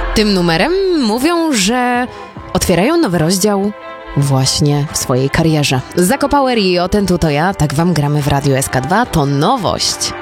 Tym numerem mówią, że otwierają nowy rozdział właśnie w swojej karierze. Zakopower i O ten tu to ja, tak wam gramy w Radiu SK2, to nowość.